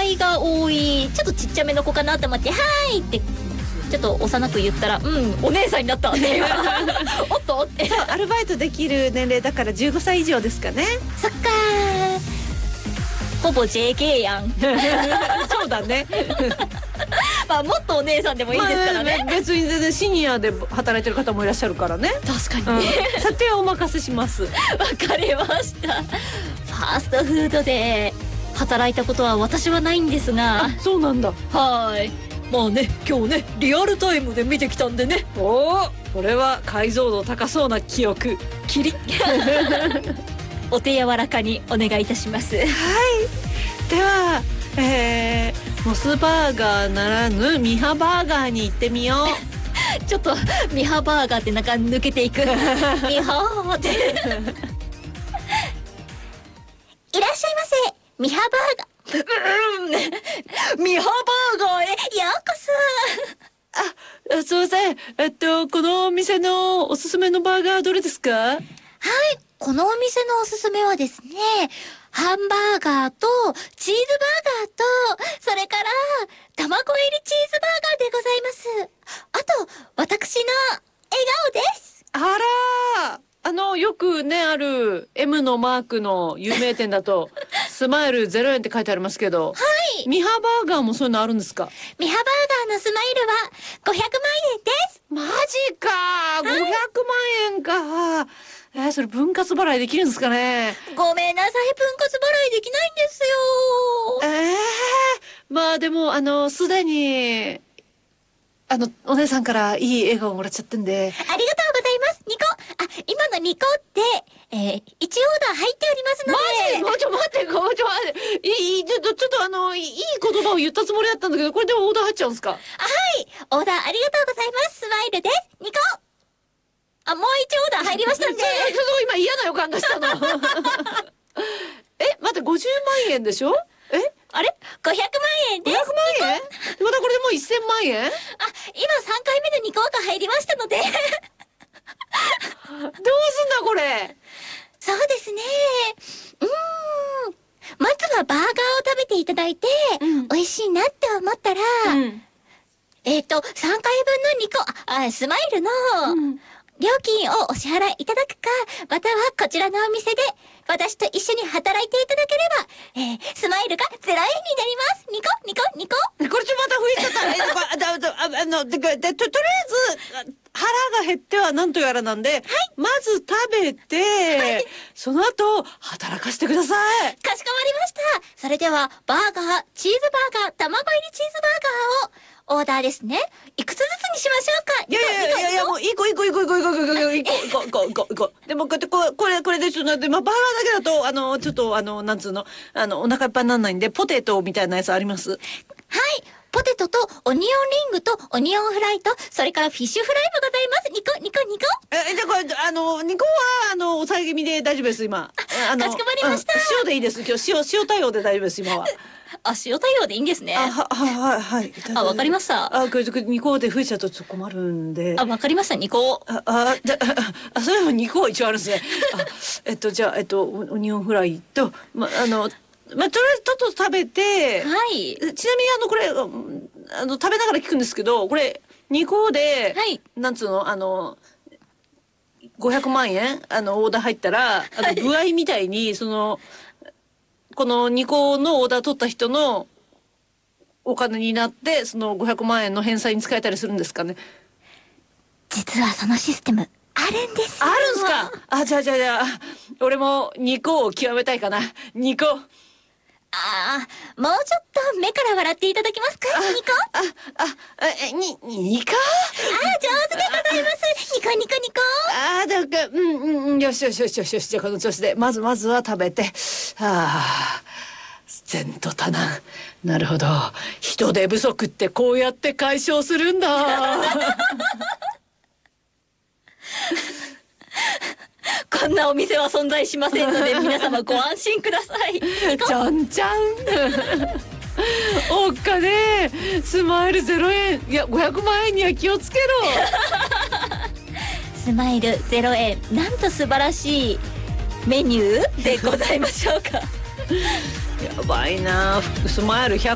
いが多いちょっとちっちゃめの子かなと思って、はーいってちょっと幼く言ったら、お姉さんになったっておっとって。 そう、アルバイトできる年齢だから15歳以上ですかね。 そっかほぼ JK やんそうだねまあもっとお姉さんでもいいですからね、 別に全然シニアで働いてる方もいらっしゃるからね。 確かにね、 査定はお任せします。 わかりました。ファーストフードで働いたことは私はないんですが。 そうなんだ。 はい、まあね、今日ねリアルタイムで見てきたんでね。 おお、これは解像度高そうな記憶。キリお手柔らかにお願いいたします。はい、 ではモスバーガーならぬミハバーガーに行ってみよう。 ちょっとミハバーガーってなんか抜けていくミハーっていらっしゃいませ、ミハバーガーミハバーガーへようこそ。 すいません、このお店のおすすめのバーガーどれですか？ はい、このお店のおすすめはですね、ハンバーガーとチーズバーガーと、それから卵入りチーズバーガーでございます。あと私の笑顔です。 あらー、よくねある M のマークの有名店だとスマイル0円って書いてありますけど、 はい、 ミハバーガーもそういうのあるんですか？ ミハバーガーのスマイルは500万円です。 マジかー、500万円か。それ分割払いできるんですかね？ ごめんなさい、分割払いできないんですよ。 まあでもすでにお姉さんからいい笑顔もらっちゃってんで。 ありがとうございます。ニコ、今のニコって、1オーダー入っておりますので。 マジ？ちょっと待って、ちょっといい言葉を言ったつもりだったんだけど、これでもオーダー入っちゃうんですか？ はい、オーダーありがとうございます。スマイルです。ニコ。もう1オーダー入りましたんで。 ちょっと今嫌な予感がしたの。待って、50万円でしょ？ あれ ?500 万円です。 500万円？またこれでもう1000万円？ 今3回目のニコが入りましたので。 どうすんだこれ。 そうですね。まずはバーガーを食べていただいて、美味しいなって思ったら、3回分のニコ、スマイルの、料金をお支払いいただくか、またはこちらのお店で私と一緒に働いていただければ、スマイルが0円になります。ニコニコニコ。 これまた増えちゃった。とりあえず腹が減ってはなんとやらなんで、まず食べて、その後働かせてください。 かしこまりました。それではバーガー、チーズバーガー、卵入りチーズバーガーをオーダーですね。いくつずつにしましょうか。 いやもう行こう。でもこれでちょっとバーガーだけだとちょっとなんつうのお腹いっぱいにならないんで、ポテトみたいなやつあります？ はい。ポテトとオニオンリングとオニオンフライと、それからフィッシュフライもございます。ニコニコニコ。 じゃあこれニコは抑え気味で大丈夫です今。 かしこまりました。 塩でいいです。今日塩対応で大丈夫です今は。 塩対応でいいんですね。 はい。 わかりました。 これ2個で増えちゃうとちょっと困るんで。 わかりました。2個。 それも2個一応あるんですね。じゃあオニオンフライととりあえずちょっと食べて。 はい。 ちなみにこれ食べながら聞くんですけど、これ2個で、なんつうの500万円オーダー入ったら具合みたいにこの2個のオーダー取った人のお金になって、その500万円の返済に使えたりするんですかね？ 実はそのシステムあるんです。 あるんすか？じゃあ俺も2個を極めたいかな。2個。 もうちょっと目から笑っていただけますか？ニコ。 ニコ。 上手でございます。ニコニコニコ。 だからよし。じゃあこの調子でまずは食べて。前途多難。なるほど。人手不足ってこうやって解消するんだ。 こんなお店は存在しませんので皆様ご安心ください。 ちゃんおっかねえ、スマイル0円、いや500万円には気をつけろ。 スマイル0円、なんと素晴らしいメニューでございましょうか。 やばいな、スマイル100